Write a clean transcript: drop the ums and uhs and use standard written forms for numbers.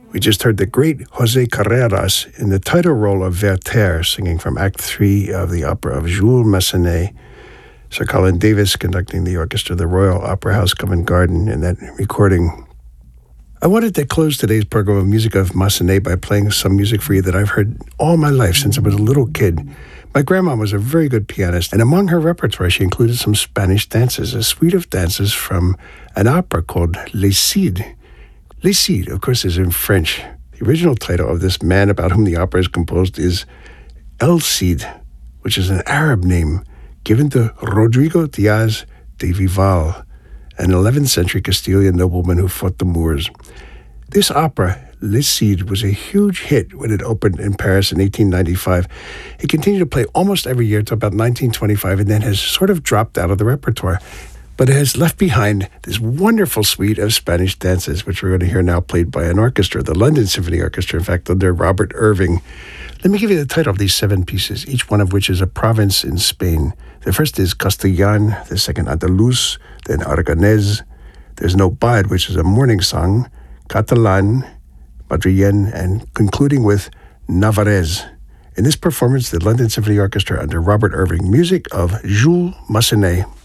We just heard the great Jose Carreras in the title role of Werther, singing from Act 3 of the opera of Jules Massenet. Sir Colin Davis conducting the orchestra of the Royal Opera House Covent Garden in that recording. I wanted to close today's program of music of Massenet by playing some music for you that I've heard all my life since I was a little kid. My grandma was a very good pianist, and among her repertoire, she included some Spanish dances, a suite of dances from an opera called Les Cides. Les Cides, of course, is in French. The original title of this man about whom the opera is composed is El Cid, which is an Arab name given to Rodrigo Diaz de Vival, an 11th century Castilian nobleman who fought the Moors. This opera, Les Cides, was a huge hit when it opened in Paris in 1895. It continued to play almost every year until about 1925 and then has sort of dropped out of the repertoire. But it has left behind this wonderful suite of Spanish dances, which we're going to hear now played by an orchestra, the London Symphony Orchestra, in fact, under Robert Irving. Let me give you the title of these 7 pieces, each one of which is a province in Spain. The first is Castellan, the second Andalus, then Aragonese. There's No Bide, which is a morning song, Catalan, Madrilen, and concluding with Navarrese. In this performance, the London Symphony Orchestra under Robert Irving, music of Jules Massenet.